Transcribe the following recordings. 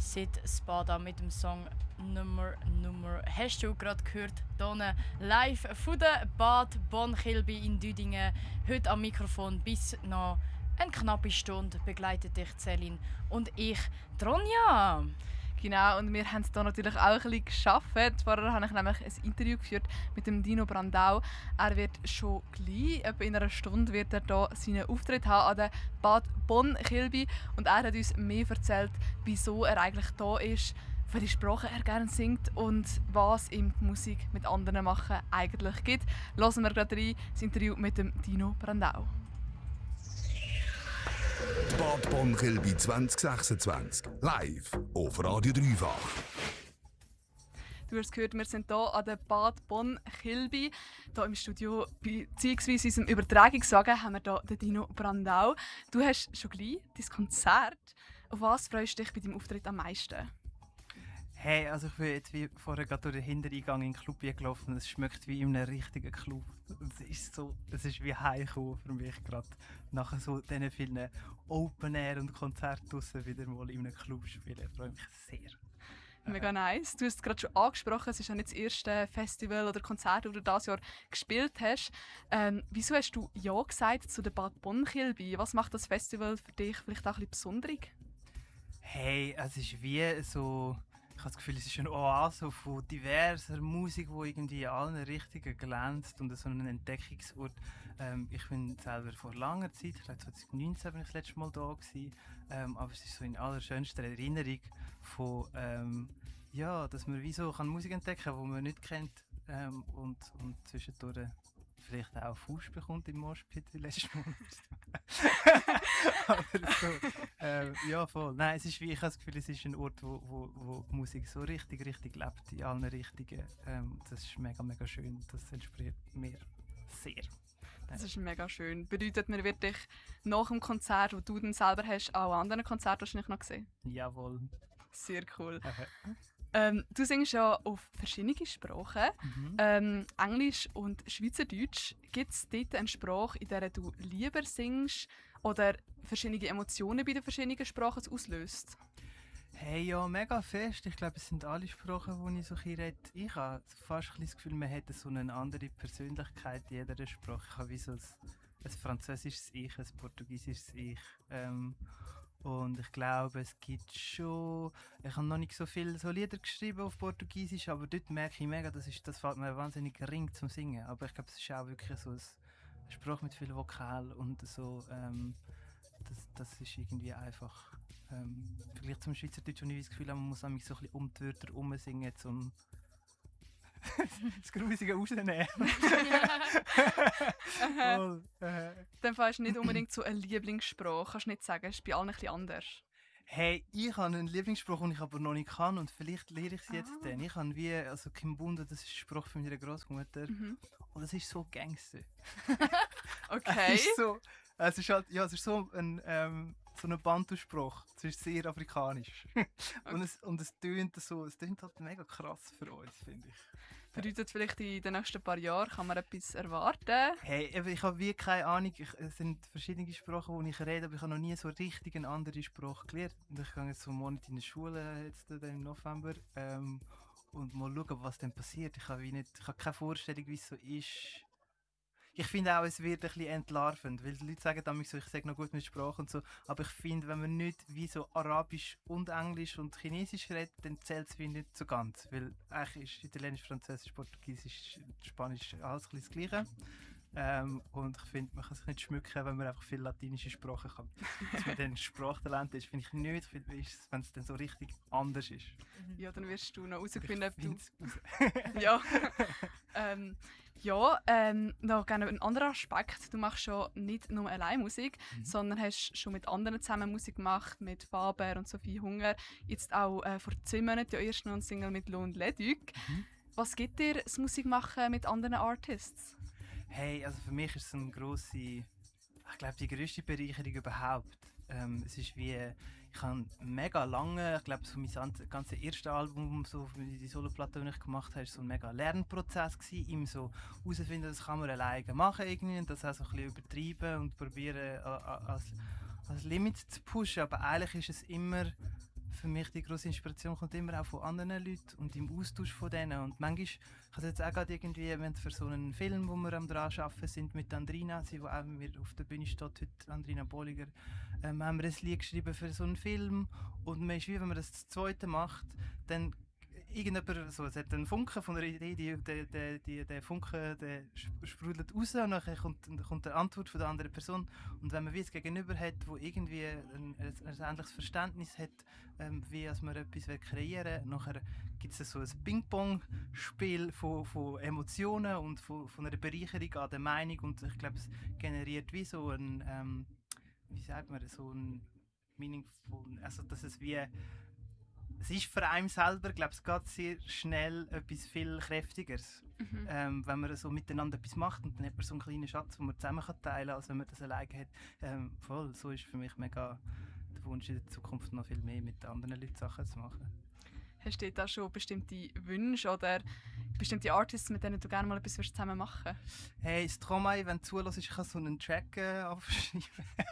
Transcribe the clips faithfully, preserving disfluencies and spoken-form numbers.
Sid Spada mit dem Song Nummer Nummer. Hast du gerade gehört? Hier live von der Bad Bonn-Kilby in Düdingen. Heute am Mikrofon bis noch eine knappe Stunde begleitet dich Celine und ich, Tronja. Genau, und wir haben es hier natürlich auch ein bisschen geschafft. Vorher habe ich nämlich ein Interview geführt mit dem Dino Brandau. Er wird schon gleich, etwa in einer Stunde, wird er hier seinen Auftritt haben an der Bad Bonn-Kilby. Und er hat uns mehr erzählt, wieso er eigentlich da ist, welche Sprache er gerne singt und was ihm die Musik mit anderen machen eigentlich gibt. Hören wir gerade rein, das Interview mit dem Dino Brandau. Bad Bonn-Kilby zwanzig sechsundzwanzig. Live auf Radio Dreifach. Du hast gehört, wir sind hier an der Bad Bonn-Kilby. Hier im Studio bzw. in unserem Übertragungswagen haben wir hier den Dino Brandau. Du hast schon gleich dein Konzert. Auf was freust du dich bei deinem Auftritt am meisten? Hey, also ich bin jetzt wie vorher gerade durch den Hintereingang in den Club gelaufen. Es schmeckt wie in einem richtigen Club. Es ist so, es ist wie heimgekommen für mich gerade. Nach so diesen vielen Open Air und Konzerten draussen wieder mal in einem Club spielen. Ich freue mich sehr. Mega nice. Du hast es gerade schon angesprochen, es ist ja nicht das erste Festival oder Konzert, das du dieses Jahr gespielt hast. Ähm, wieso hast du Ja gesagt zu der Bad Bonn-Kilby? Was macht das Festival für dich vielleicht auch ein bisschen besonders? Hey, es ist wie so... Ich habe das Gefühl, es ist eine Oase von diverser Musik, die irgendwie in allen Richtungen glänzt und so ein Entdeckungsort. Ähm, ich bin selber vor langer Zeit, ich glaube zwanzig neunzehn war ich das letzte Mal da gewesen, ähm, aber es ist so in allerschönster Erinnerung von, ähm, ja, dass man wie so kann Musik entdecken kann, die man nicht kennt ähm, und, und zwischendurch vielleicht auch Fuß bekommt im Moshpit wie letztes Mal. Aber so, ähm, ja, voll. Nein, es ist wie, ich habe das Gefühl, es ist ein Ort, wo, wo, wo die Musik so richtig, richtig lebt, in allen Richtungen. Ähm, das ist mega, mega schön. Das entspricht mir sehr. Das ist mega schön. Bedeutet, man wird dich nach dem Konzert, das du dann selber hast, auch an anderen Konzerten wahrscheinlich noch sehen? Jawohl. Sehr cool. Ähm, du singst ja auf verschiedene Sprachen, Mhm. ähm, Englisch und Schweizerdeutsch. Gibt es dort eine Sprache, in der du lieber singst oder verschiedene Emotionen bei den verschiedenen Sprachen auslöst? Hey, ja, mega fest. Ich glaube, es sind alle Sprachen, die ich so ein bisschen rede. Ich habe fast ein das Gefühl, man hätte so eine andere Persönlichkeit in jeder Sprache. Ich habe wie so ein, ein französisches Ich, ein portugiesisches Ich. Ähm, und ich glaube, es gibt schon... Ich habe noch nicht so viele so Lieder geschrieben auf Portugiesisch, aber dort merke ich mega, das, ist, das fällt mir wahnsinnig gering zum Singen. Aber ich glaube, es ist auch wirklich so ein, eine Sprache mit viel Vokal und so... Ähm, das, das ist irgendwie einfach... Ähm, Im Vergleich zum Schweizerdeutsch, wo ich das Gefühl habe, man muss nämlich so ein bisschen um die Wörter herumsingen, um das Grusige rauszunehmen. Voll, äh. Dann hast du nicht unbedingt so eine Lieblingssprache. Kannst du nicht sagen, es ist bei allen ein bisschen anders. Hey, ich habe einen Lieblingsspruch, den ich aber noch nicht kann und vielleicht lerne ich es jetzt Ah. dann. Ich habe wie, also Kimbundu, das ist ein Spruch von meiner Großmutter Mhm. und es ist so Gangster. Okay. Es ist so, es ist halt, ja, es ist so ein, ähm, so ein Bantu-Spruch. Es ist sehr afrikanisch. und, es, und es tönt so, es tönt halt mega krass für uns, finde ich. Bedeutet vielleicht in den nächsten paar Jahren kann man etwas erwarten? Hey, eben, ich habe wie keine Ahnung. Ich, es sind verschiedene Sprachen, die ich rede, aber ich habe noch nie so richtig eine andere Sprache gelernt. Und ich gehe jetzt so einen Monat in die Schule, jetzt dann im November, ähm, und mal schauen, was dann passiert. Ich habe, wie nicht, ich habe keine Vorstellung, wie es so ist. Ich finde auch, es wird ein bisschen entlarvend, weil die Leute sagen dann so, ich sage noch gut mit Sprache und so, aber ich finde, wenn man nicht wie so Arabisch und Englisch und Chinesisch redet, dann zählt es wie nicht so ganz, weil eigentlich ist Italienisch, Französisch, Portugiesisch, Spanisch alles ein bisschen das Gleiche. Ähm, und ich finde, man kann sich nicht schmücken, wenn man einfach viel latinische Sprachen kann. Dass man dann Sprachtalent ist, finde ich nicht, ich finde, wenn es dann so richtig anders ist. Ja, dann wirst du noch herausfinden, ob Ich du... find's raus. Ja, ähm, ja ähm, noch gerne ein anderer Aspekt. Du machst schon nicht nur allein Musik, Mhm. sondern hast schon mit anderen zusammen Musik gemacht, mit Faber und Sophie Hunger. Jetzt auch äh, vor zwei Monaten ja erst noch ein Single mit Lohn Leduc. Mhm. Was gibt dir das Musikmachen mit anderen Artists? Hey, also für mich ist es eine grosse, ich glaube die grösste Bereicherung überhaupt. Ähm, es ist wie, ich habe mega lange, ich glaube so mein ganzes erstes Album, so die Soloplatte, die ich gemacht habe, war so ein mega Lernprozess gewesen, ihm so herauszufinden, das kann man alleine machen irgendwie und das auch so ein bisschen übertreiben und probieren a- a- als, als Limit zu pushen, aber eigentlich ist es immer für mich die grosse Inspiration kommt immer auch von anderen Leuten und im Austausch von denen. Und manchmal, ich habe jetzt auch gerade irgendwie, wir haben für so einen Film, wo wir am dran arbeiten sind mit Andrina, sie, wo auch mit mir auf der Bühne steht, heute Andrina Bolliger, ähm, haben wir ein Lied geschrieben für so einen Film. Und man ist wie, wenn man das das zweite macht, dann irgendjemand, so, es hat einen Funken von einer Idee, die, die, die, die, der Funken der sprudelt raus und dann kommt, dann kommt eine Antwort von der anderen Person. Und wenn man wie es Gegenüber hat, wo irgendwie ein, ein, ein ähnliches Verständnis hat, ähm, wie als man etwas kreieren will, nachher gibt es so ein Ping-Pong-Spiel von, von Emotionen und von, von einer Bereicherung an der Meinung und ich glaube, es generiert wie so ein, ähm, wie sagt man, so ein meaningful, also dass es wie es ist für einen selber, glaube ich, geht sehr schnell etwas viel Kräftigeres. Mhm. Ähm, wenn man so miteinander etwas macht und dann hat man so einen kleinen Schatz, den man zusammen kann teilen kann, als wenn man das alleine hat. Ähm, voll, so ist für mich mega der Wunsch in der Zukunft noch viel mehr mit anderen Leuten Sachen zu machen. Hast du da schon bestimmte Wünsche oder bestimmte Artists, mit denen du gerne mal etwas zusammen machen würdest? Hey, Stromae, wenn du zulässt, ich kann so einen Track äh, aufschreiben.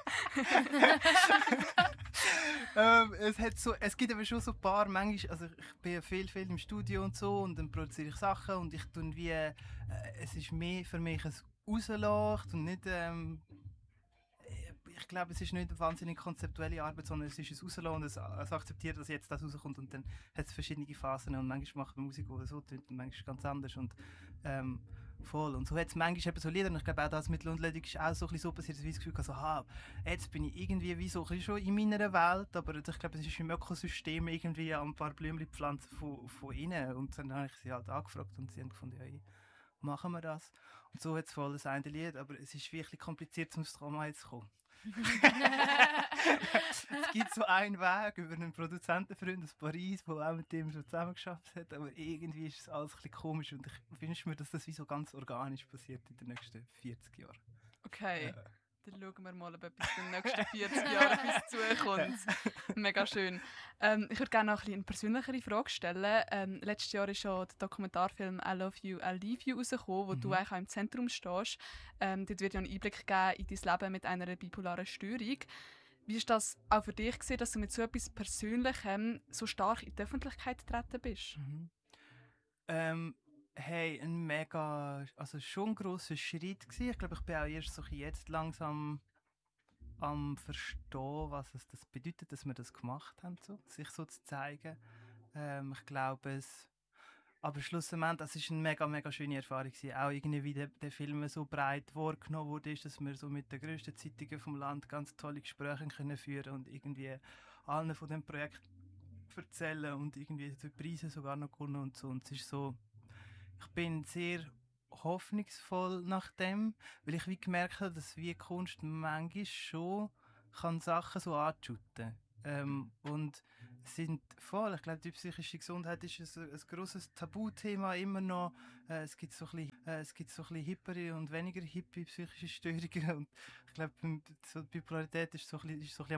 ähm, es, hat so, es gibt aber schon so ein paar, manchmal, also ich bin viel, viel im Studio und so und dann produziere ich Sachen und ich tue wie, äh, es ist mehr für mich ein Rauslassen und nicht, ähm, ich glaube, es ist nicht eine wahnsinnig konzeptuelle Arbeit, sondern es ist ein Rauslassen und es, es akzeptiert, dass jetzt das rauskommt und dann hat es verschiedene Phasen und manchmal macht man Musik, die so tönt und manchmal ganz anders und ähm, voll. Und so hat es manchmal eben so Lieder und ich glaube auch das mit Lundledig ist auch so ein bisschen so passiert, dass ich das Gefühl hatte, so, ha, jetzt bin ich irgendwie wie so ein bisschen schon in meiner Welt, aber ich glaube, es ist im Ökosystem irgendwie ein paar Blümchen pflanzen von, von innen und dann habe ich sie halt angefragt und sie haben gefunden, ja, machen wir das. Und so hat es voll das eine Lied, aber es ist wirklich kompliziert, zum Stromae zu kommen. Es gibt so einen Weg über einen Produzentenfreund aus Paris, der auch mit dem schon zusammengearbeitet hat, aber irgendwie ist es alles ein bisschen komisch und ich wünsche mir, dass das wie so ganz organisch passiert in den nächsten vierzig Jahren. Okay, Äh. dann schauen wir mal, ob etwas in den nächsten vierzig Jahren auf uns zukommt. Mega schön. Ähm, ich würde gerne noch ein bisschen eine persönlichere Frage stellen. Ähm, letztes Jahr ist schon der Dokumentarfilm «I Love You, I Leave You» rausgekommen, wo Mhm. du eigentlich auch im Zentrum stehst. Ähm, dort wird ja einen Einblick geben in dein Leben mit einer bipolaren Störung. Wie ist das auch für dich gewesen, dass du mit so etwas Persönlichem so stark in die Öffentlichkeit getreten bist? Mhm. Ähm, hey, ein mega, also schon ein grosser Schritt gewesen. Ich glaube, ich bin auch erst so jetzt langsam am verstehen, was es das bedeutet, dass wir das gemacht haben, so, sich so zu zeigen. Ähm, ich glaube es, aber schlussendlich, das ist eine mega, mega schöne Erfahrung gewesen. Auch irgendwie, wie der, der Film so breit wahrgenommen wurde, ist, dass wir so mit den grössten Zeitungen vom Land ganz tolle Gespräche können führen und irgendwie allen von dem Projekt erzählen und irgendwie die Preise sogar noch gewonnen und so. Und es ist so, ich bin sehr hoffnungsvoll nach dem, weil ich wie gemerkt habe, dass wie Kunst manchmal schon kann Sachen so anschütten. Ähm, und es sind voll, ich glaube, die psychische Gesundheit ist ein, ein grosses Tabuthema immer noch. Äh, es gibt so ein bisschen, äh, es gibt so ein bisschen hippere und weniger hippie psychische Störungen und ich glaube, so die Bipolarität ist so ein bisschen, ist so ein bisschen